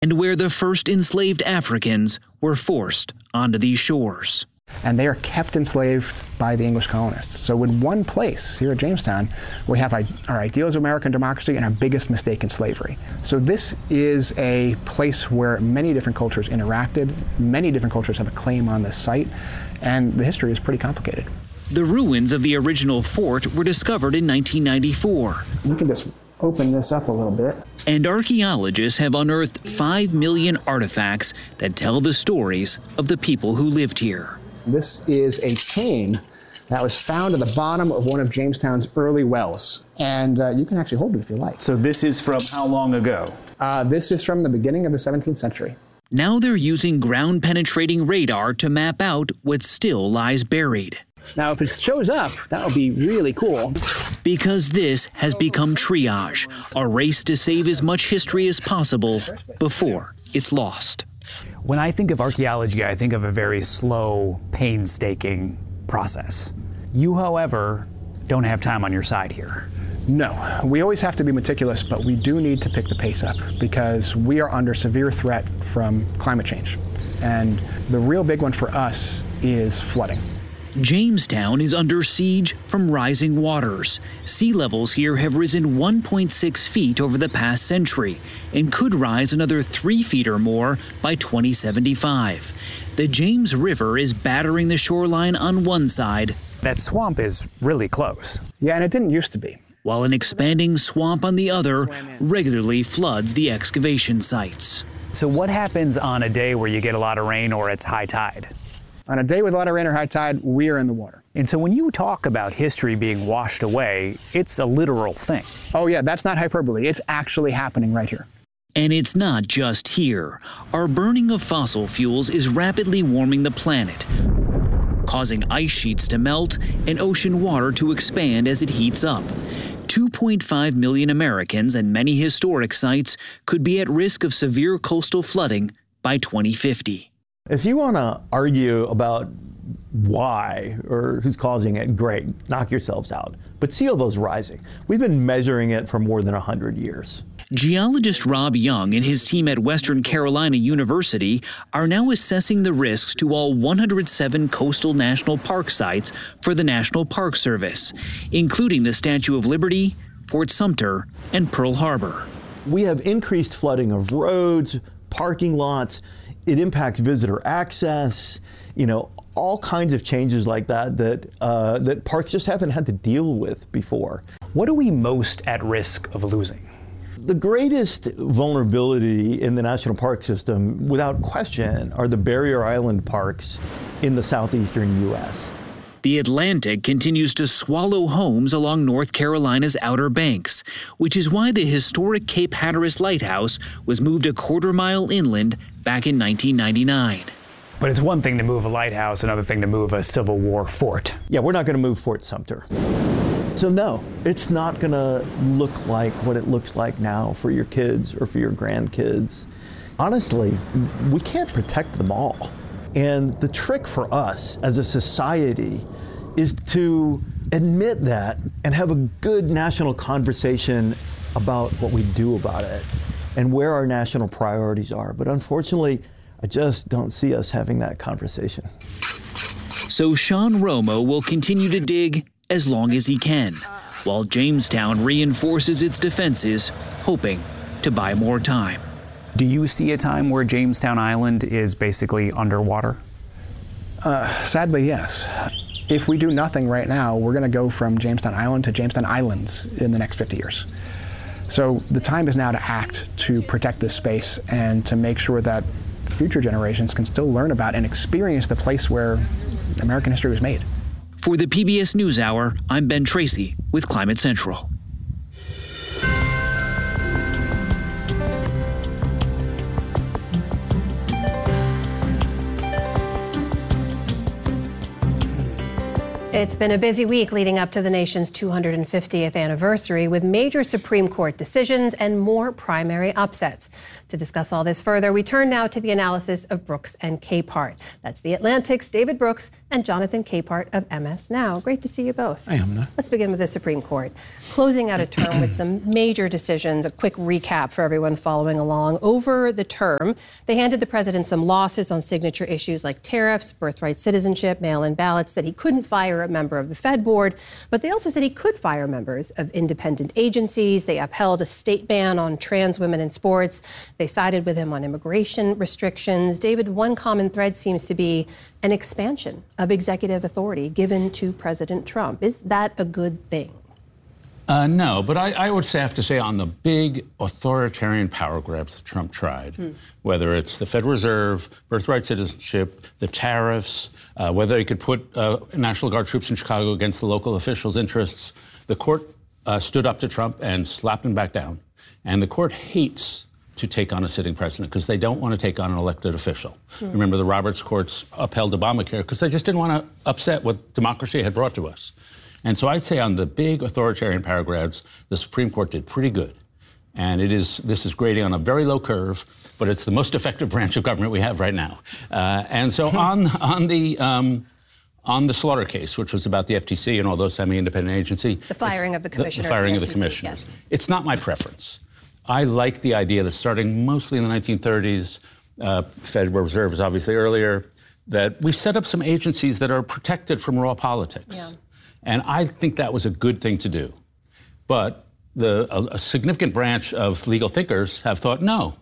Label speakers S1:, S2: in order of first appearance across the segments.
S1: and where the first enslaved Africans were forced onto these shores.
S2: And they are kept enslaved by the English colonists. So in one place here at Jamestown, we have our ideals of American democracy and our biggest mistake in slavery. So this is a place where many different cultures interacted, many different cultures have a claim on this site, and the history is pretty complicated.
S1: The ruins of the original fort were discovered in 1994.
S2: You can just open this up a little bit.
S1: And archaeologists have unearthed 5 million artifacts that tell the stories of the people who lived here.
S2: This is a chain that was found at the bottom of one of Jamestown's early wells. And you can actually hold it if you like.
S3: So this is from how long ago?
S2: This is from the beginning of the 17th century.
S1: Now they're using ground-penetrating radar to map out what still lies buried.
S2: Now, if it shows up, that would be really cool.
S1: Because this has become triage, a race to save as much history as possible before it's lost.
S3: When I think of archaeology, I think of a very slow, painstaking process. You, however, don't have time on your side here.
S2: No, we always have to be meticulous, but we do need to pick the pace up because we are under severe threat from climate change. And the real big one for us is flooding.
S1: Jamestown is under siege from rising waters. Sea levels here have risen 1.6 feet over the past century and could rise another 3 feet or more by 2075. The James River is battering the shoreline on one side.
S3: That swamp is really close.
S2: Yeah, and it didn't used to be.
S1: While an expanding swamp on the other regularly floods the excavation sites.
S3: So what happens on a day where you get a lot of rain or it's high tide?
S2: On a day with a lot of rain or high tide, we are in the water.
S3: And so when you talk about history being washed away, it's a literal thing.
S2: Oh yeah, that's not hyperbole. It's actually happening right here.
S1: And it's not just here. Our burning of fossil fuels is rapidly warming the planet, causing ice sheets to melt and ocean water to expand as it heats up. 2.5 million Americans and many historic sites could be at risk of severe coastal flooding by 2050.
S4: If you want to argue about why or who's causing it, great, knock yourselves out. But sea level is rising. We've been measuring it for more than 100 years.
S1: Geologist Rob Young and his team at Western Carolina University are now assessing the risks to all 107 coastal national park sites for the National Park Service, including the Statue of Liberty, Fort Sumter, and Pearl Harbor.
S4: We have increased flooding of roads, parking lots. It impacts visitor access, all kinds of changes like that parks just haven't had to deal with before.
S3: What are we most at risk of losing?
S4: The greatest vulnerability in the national park system, without question, are the barrier island parks in the southeastern U.S.
S1: The Atlantic continues to swallow homes along North Carolina's Outer Banks, which is why the historic Cape Hatteras Lighthouse was moved a quarter-mile inland back in 1999.
S3: But it's one thing to move a lighthouse, another thing to move a Civil War fort.
S4: Yeah, we're not going to move Fort Sumter. So no, it's not going to look like what it looks like now for your kids or for your grandkids. Honestly, we can't protect them all. And the trick for us as a society is to admit that and have a good national conversation about what we do about it and where our national priorities are. But unfortunately, I just don't see us having that conversation.
S1: So Sean Romo will continue to dig as long as he can, while Jamestown reinforces its defenses, hoping to buy more time.
S3: Do you see a time where Jamestown Island is basically underwater?
S2: Sadly, yes. If we do nothing right now, we're going to go from Jamestown Island to Jamestown Islands in the next 50 years. So the time is now to act to protect this space and to make sure that future generations can still learn about and experience the place where American history was made.
S1: For the PBS NewsHour, I'm Ben Tracy with Climate Central.
S5: It's been a busy week leading up to the nation's 250th anniversary with major Supreme Court decisions and more primary upsets. To discuss all this further, we turn now to the analysis of Brooks and Capehart. That's The Atlantic's David Brooks and Jonathan Capehart of MS Now. Great to see you both.
S2: I am.
S5: Let's begin with the Supreme Court. Closing out a term with some major decisions. A quick recap for everyone following along. Over the term, they handed the president some losses on signature issues like tariffs, birthright citizenship, mail-in ballots, that he couldn't fire a member of the Fed board, but they also said he could fire members of independent agencies. They upheld a state ban on trans women in sports. They sided with him on immigration restrictions. David, one common thread seems to be an expansion of executive authority given to President Trump. Is that a good thing?
S6: No, but I would have to say on the big authoritarian power grabs that Trump tried, whether it's the Federal Reserve, birthright citizenship, the tariffs, whether he could put National Guard troops in Chicago against the local officials' interests, the court stood up to Trump and slapped him back down. And the court hates to take on a sitting president because they don't want to take on an elected official. Remember, the Roberts courts upheld Obamacare because they just didn't want to upset what democracy had brought to us. And so I'd say on the big authoritarian power grabs, the Supreme Court did pretty good. And this is grading on a very low curve, but it's the most effective branch of government we have right now. And so on the Slaughter case, which was about the FTC and all those semi-independent agency.
S5: The firing of the commissioner.
S6: The firing of the
S5: FTC,
S6: commissioners.
S5: Yes.
S6: It's not my preference. I like the idea that starting mostly in the 1930s, Federal Reserve is obviously earlier, that we set up some agencies that are protected from raw politics.
S5: Yeah.
S6: And I think that was a good thing to do. But a significant branch of legal thinkers have thought, no,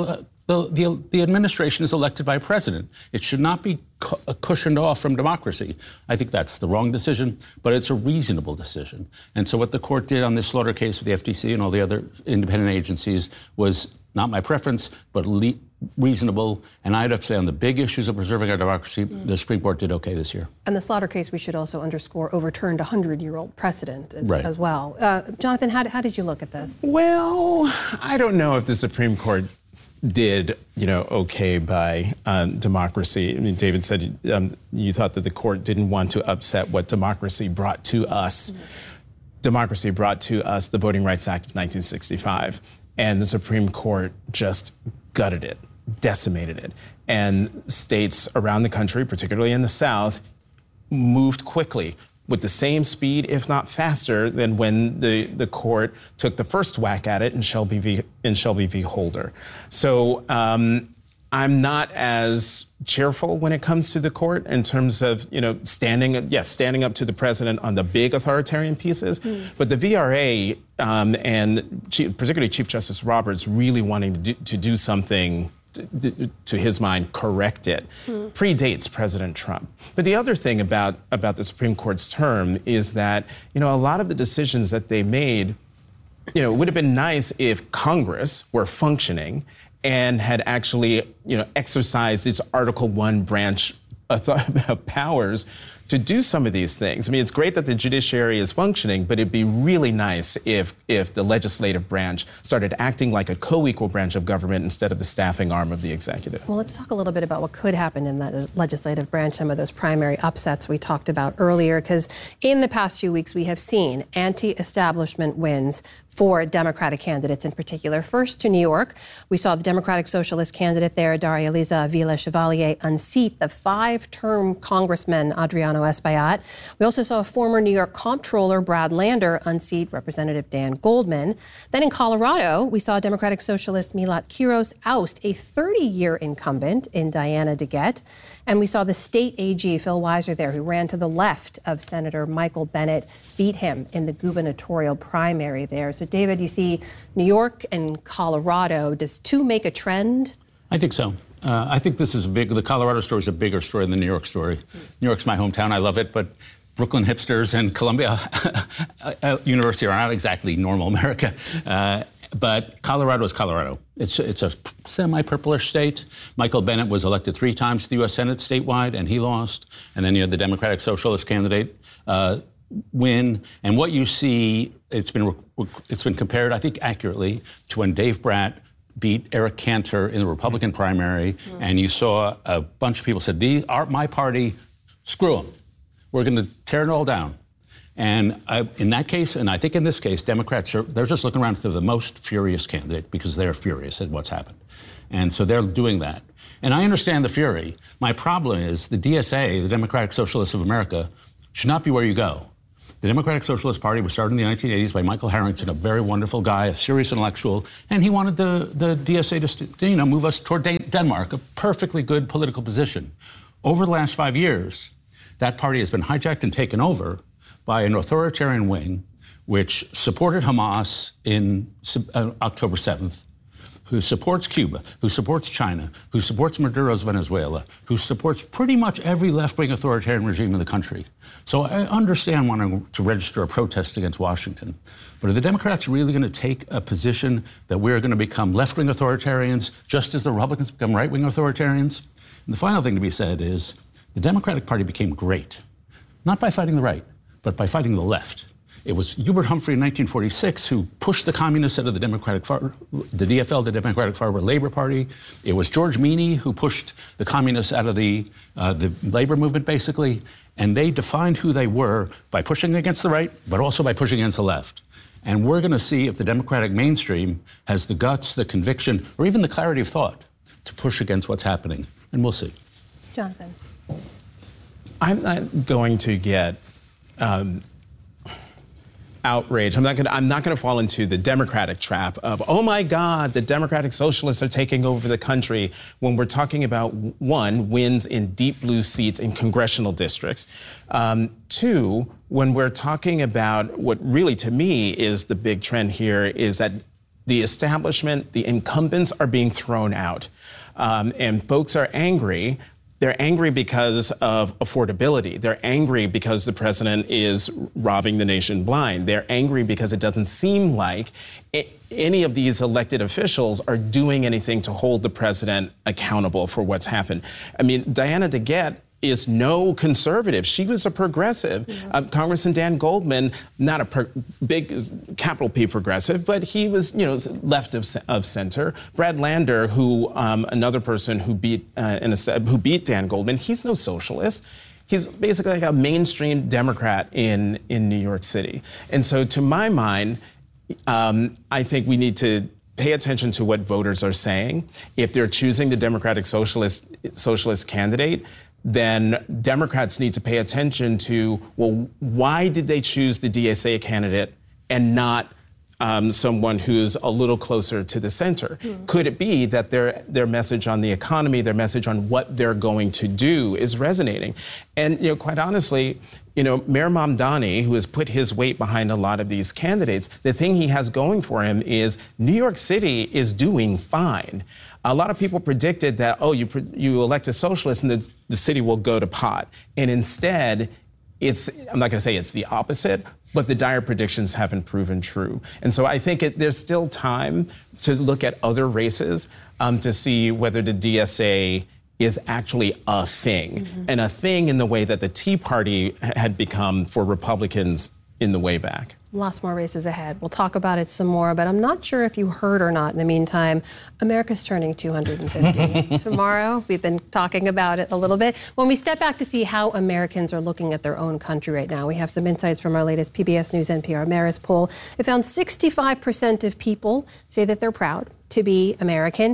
S6: the administration is elected by a president. It should not be cushioned off from democracy. I think that's the wrong decision, but it's a reasonable decision. And so what the court did on this Slaughter case with the FTC and all the other independent agencies was not my preference, but reasonable. And I'd have to say on the big issues of preserving our democracy, the Supreme Court did okay this year.
S5: And the Slaughter case, we should also underscore, overturned a 100-year-old precedent as well. Jonathan, how did you look at this?
S7: Well, I don't know if the Supreme Court did, okay by democracy. I mean, David said you thought that the court didn't want to upset what democracy brought to us. Democracy brought to us the Voting Rights Act of 1965. And the Supreme Court just gutted it, decimated it. And states around the country, particularly in the South, moved quickly with the same speed, if not faster, than when the court took the first whack at it in Shelby v. Holder. So I'm not as cheerful when it comes to the court in terms of, standing up to the president on the big authoritarian pieces. But the VRA and particularly Chief Justice Roberts really wanting to do something to his mind, correct it, predates President Trump. But the other thing about the Supreme Court's term is that, a lot of the decisions that they made, it would have been nice if Congress were functioning and had actually, exercised its Article I branch of powers to do some of these things. I mean, it's great that the judiciary is functioning, but it'd be really nice if the legislative branch started acting like a co-equal branch of government instead of the staffing arm of the executive.
S5: Well, let's talk a little bit about what could happen in that legislative branch, some of those primary upsets we talked about earlier, because in the past few weeks, we have seen anti-establishment wins for Democratic candidates in particular. First to New York, we saw the Democratic Socialist candidate there, Daria-Liza Villa-Chevalier, unseat the 5-term Congressman Adriano Espaillat. We also saw a former New York comptroller, Brad Lander, unseat Representative Dan Goldman. Then in Colorado, we saw Democratic Socialist Milat Quiros oust a 30-year incumbent in Diana DeGette. And we saw the state AG, Phil Weiser, there, who ran to the left of Senator Michael Bennet, beat him in the gubernatorial primary there. So, David, you see New York and Colorado. Does 2 make a trend?
S6: I think so. I think this is the Colorado story is a bigger story than the New York story. New York's my hometown. I love it. But Brooklyn hipsters and Columbia University are not exactly normal America. But Colorado is Colorado. It's a semi-purplish state. Michael Bennet was elected 3 times to the U.S. Senate statewide, and he lost. And then you had the Democratic Socialist candidate win. And what you see, it's been compared, I think, accurately to when Dave Bratt beat Eric Cantor in the Republican primary, and you saw a bunch of people said, "These are my party, screw them." we're going to tear it all down. And in that case, and I think in this case, Democrats they're just looking around for the most furious candidate because they're furious at what's happened. And so they're doing that. And I understand the fury. My problem is the DSA, the Democratic Socialists of America, should not be where you go. The Democratic Socialist Party was started in the 1980s by Michael Harrington, a very wonderful guy, a serious intellectual, and he wanted the DSA to move us toward Denmark, a perfectly good political position. Over the last 5 years, that party has been hijacked and taken over by an authoritarian wing which supported Hamas in October 7th, who supports Cuba, who supports China, who supports Maduro's Venezuela, who supports pretty much every left-wing authoritarian regime in the country. So I understand wanting to register a protest against Washington. But are the Democrats really going to take a position that we're going to become left-wing authoritarians just as the Republicans become right-wing authoritarians? And the final thing to be said is the Democratic Party became great, not by fighting the right, but by fighting the left. It was Hubert Humphrey in 1946 who pushed the communists out of the DFL, the Democratic Farmer Labor Party. It was George Meany who pushed the communists out of the labor movement, basically. And they defined who they were by pushing against the right, but also by pushing against the left. And we're going to see if the Democratic mainstream has the guts, the conviction, or even the clarity of thought to push against what's happening. And we'll see.
S5: Jonathan.
S7: I'm not going to get outraged. I'm not going to fall into the Democratic trap of, oh my God, the Democratic Socialists are taking over the country, when we're talking about, one, wins in deep blue seats in congressional districts. Two, when we're talking about what really, to me, is the big trend here, is that the establishment, the incumbents are being thrown out. And folks are angry. They're angry because of affordability. They're angry because the president is robbing the nation blind. They're angry because it doesn't seem like any of these elected officials are doing anything to hold the president accountable for what's happened. I mean, Diana DeGette is no conservative. She was a progressive. Yeah. Congressman Dan Goldman, not a big capital P progressive, but he was, left of center. Brad Lander, who another person who beat Dan Goldman, he's no socialist. He's basically like a mainstream Democrat in New York City. And so, to my mind, I think we need to pay attention to what voters are saying. If they're choosing the Democratic Socialist candidate, then Democrats need to pay attention to, well, why did they choose the DSA candidate and not someone who's a little closer to the center? Could it be that their message on the economy, their message on what they're going to do is resonating? And quite honestly, Mayor Mamdani, who has put his weight behind a lot of these candidates, the thing he has going for him is New York City is doing fine. A lot of people predicted that, you elect a socialist and the city will go to pot. And instead, I'm not going to say it's the opposite, but the dire predictions haven't proven true. And so I think there's still time to look at other races to see whether the DSA is actually a thing, and a thing in the way that the Tea Party had become for Republicans in the way back.
S5: Lots more races ahead. We'll talk about it some more, but I'm not sure if you heard or not. In the meantime, America's turning 250 tomorrow. We've been talking about it a little bit. When we step back to see how Americans are looking at their own country right now, we have some insights from our latest PBS News NPR Marist poll. It found 65% of people say that they're proud to be American.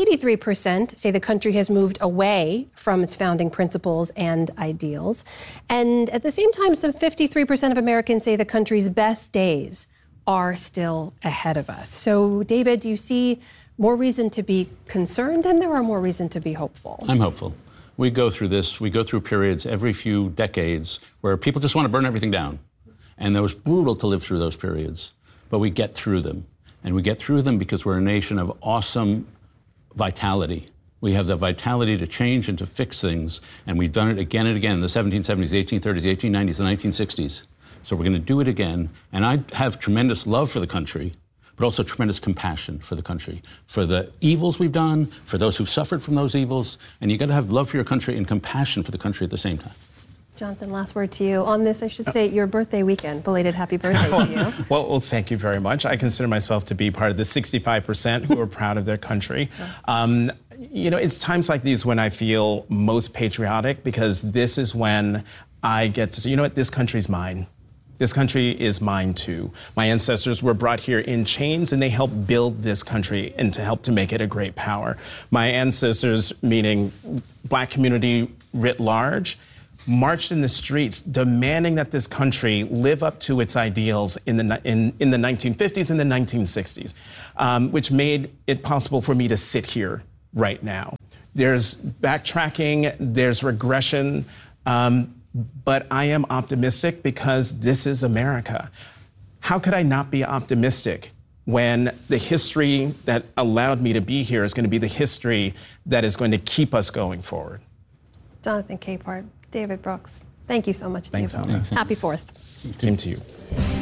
S5: 83% say the country has moved away from its founding principles and ideals. And at the same time, some 53% of Americans say the country's best days are still ahead of us. So, David, do you see more reason to be concerned than there are more reason to be hopeful?
S6: I'm hopeful. We go through periods every few decades where people just want to burn everything down. And it was brutal to live through those periods, but we get through them. And we get through them because we're a nation of awesome vitality. We have the vitality to change and to fix things. And we've done it again and again in the 1770s, 1830s, 1890s, and 1960s. So we're going to do it again. And I have tremendous love for the country, but also tremendous compassion for the country, for the evils we've done, for those who've suffered from those evils. And you got to have love for your country and compassion for the country at the same time.
S5: Jonathan, last word to you. On this, I should say, your birthday weekend. Belated happy birthday to you.
S7: Well, thank you very much. I consider myself to be part of the 65% who are proud of their country. It's times like these when I feel most patriotic, because this is when I get to say, you know what, this country's mine. This country is mine too. My ancestors were brought here in chains, and they helped build this country and to help to make it a great power. My ancestors, meaning Black community writ large, marched in the streets demanding that this country live up to its ideals in the 1950s and the 1960s, which made it possible for me to sit here right now. There's backtracking, there's regression, but I am optimistic because this is America. How could I not be optimistic when the history that allowed me to be here is going to be the history that is going to keep us going forward?
S5: Jonathan Capehart, David Brooks, thank you so much to
S7: Thanks,
S5: you both.
S7: Thanks.
S5: Happy 4th.
S7: Same to you.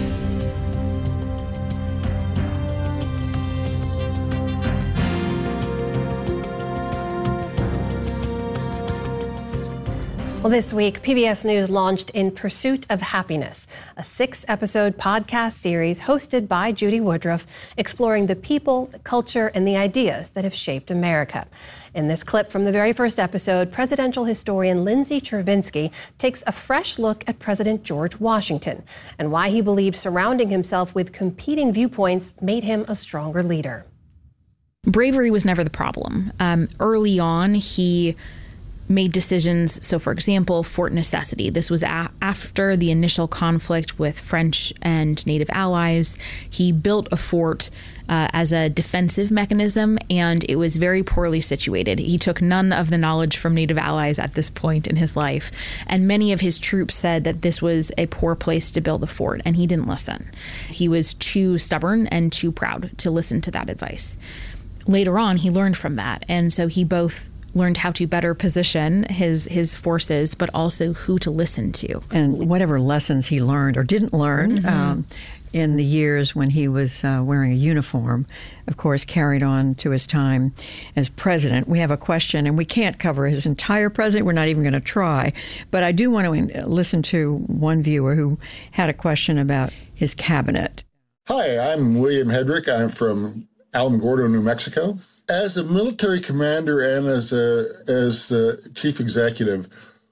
S5: Well, this week, PBS News launched In Pursuit of Happiness, a 6-episode podcast series hosted by Judy Woodruff, exploring the people, the culture, and the ideas that have shaped America. In this clip from the very first episode, presidential historian Lindsay Chervinsky takes a fresh look at President George Washington and why he believes surrounding himself with competing viewpoints made him a stronger leader.
S8: Bravery was never the problem. Early on, he made decisions. So, for example, Fort Necessity. This was after the initial conflict with French and Native allies. He built a fort as a defensive mechanism, and it was very poorly situated. He took none of the knowledge from Native allies at this point in his life, and many of his troops said that this was a poor place to build the fort, and he didn't listen. He was too stubborn and too proud to listen to that advice. Later on, he learned from that, and so he both learned how to better position his forces, but also who to listen to.
S9: And whatever lessons he learned or didn't learn in the years when he was wearing a uniform, of course, carried on to his time as president. We have a question, and we can't cover his entire presidency. We're not even going to try. But I do want to listen to one viewer who had a question about his cabinet.
S10: Hi, I'm William Hedrick. I'm from Alamogordo, New Mexico. As a military commander and as the chief executive,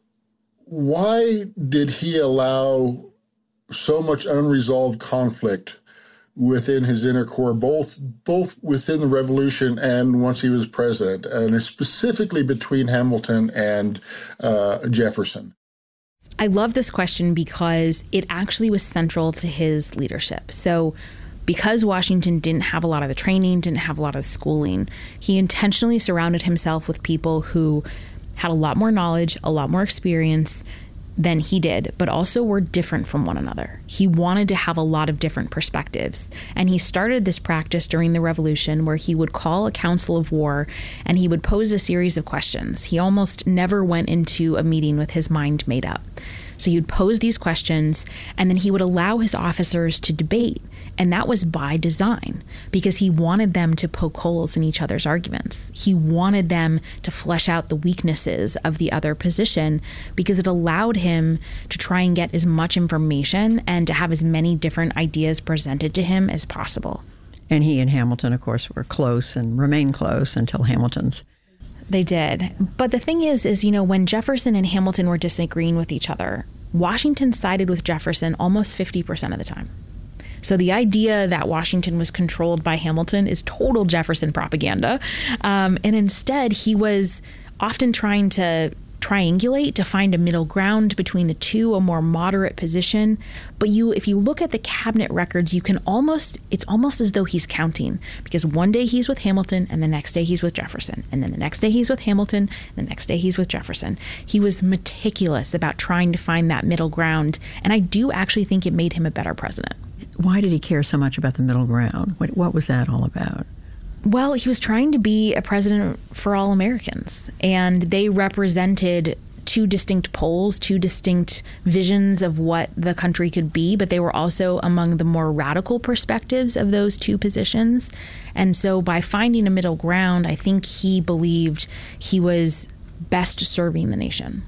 S10: why did he allow so much unresolved conflict within his inner core, both within the revolution and once he was president, and specifically between Hamilton and Jefferson?
S8: I love this question because it actually was central to his leadership. So because Washington didn't have a lot of the training, didn't have a lot of the schooling, he intentionally surrounded himself with people who had a lot more knowledge, a lot more experience than he did, but also were different from one another. He wanted to have a lot of different perspectives. And he started this practice during the Revolution where he would call a council of war and he would pose a series of questions. He almost never went into a meeting with his mind made up. So he would pose these questions, and then he would allow his officers to debate. And that was by design, because he wanted them to poke holes in each other's arguments. He wanted them to flesh out the weaknesses of the other position, because it allowed him to try and get as much information and to have as many different ideas presented to him as possible.
S9: And he and Hamilton, of course, were close and remained close until Hamilton's.
S8: They did. But the thing is, when Jefferson and Hamilton were disagreeing with each other, Washington sided with Jefferson almost 50% of the time. So the idea that Washington was controlled by Hamilton is total Jefferson propaganda. And instead, he was often trying to triangulate to find a middle ground between the two, a more moderate position. But if you look at the cabinet records, it's almost as though he's counting, because one day he's with Hamilton and the next day he's with Jefferson. And then the next day he's with Hamilton and the next day he's with Jefferson. He was meticulous about trying to find that middle ground. And I do actually think it made him a better president.
S9: Why did he care so much about the middle ground? What was that all about?
S8: Well, he was trying to be a president for all Americans, and they represented two distinct poles, two distinct visions of what the country could be, but they were also among the more radical perspectives of those two positions. And so by finding a middle ground, I think he believed he was best serving the nation.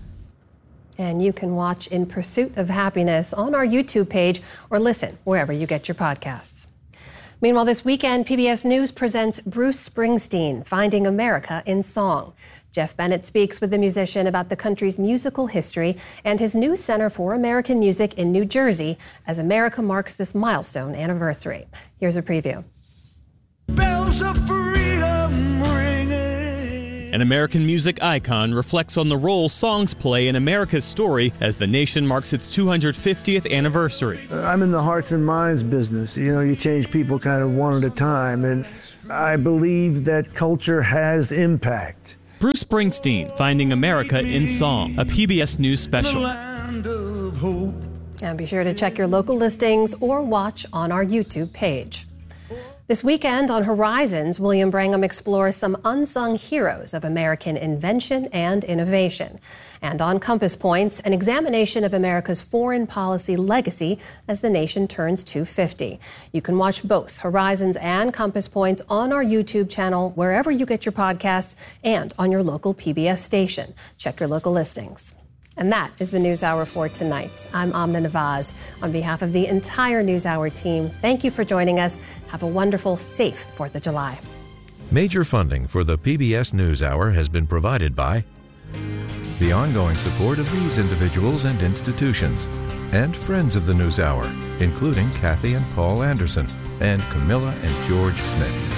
S5: And you can watch In Pursuit of Happiness on our YouTube page or listen wherever you get your podcasts. Meanwhile, this weekend, PBS News presents Bruce Springsteen, Finding America in Song. Jeff Bennett speaks with the musician about the country's musical history and his new Center for American Music in New Jersey as America marks this milestone anniversary. Here's a preview.
S11: Bells of freedom ringing. An American music icon reflects on the role songs play in America's story as the nation marks its 250th anniversary.
S12: I'm in the hearts and minds business. You know, you change people kind of one at a time, and I believe that culture has impact.
S11: Bruce Springsteen, Finding America in Song, a PBS News special.
S5: And be sure to check your local listings or watch on our YouTube page. This weekend on Horizons, William Brangham explores some unsung heroes of American invention and innovation. And on Compass Points, an examination of America's foreign policy legacy as the nation turns 250. You can watch both Horizons and Compass Points on our YouTube channel, wherever you get your podcasts, and on your local PBS station. Check your local listings. And that is the NewsHour for tonight. I'm Amna Nawaz. On behalf of the entire NewsHour team, thank you for joining us. Have a wonderful, safe 4th of July.
S13: Major funding for the PBS NewsHour has been provided by the ongoing support of these individuals and institutions and friends of the NewsHour, including Kathy and Paul Anderson and Camilla and George Smith.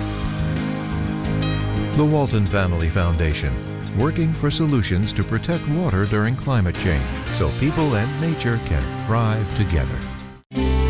S13: The Walton Family Foundation, working for solutions to protect water during climate change so people and nature can thrive together.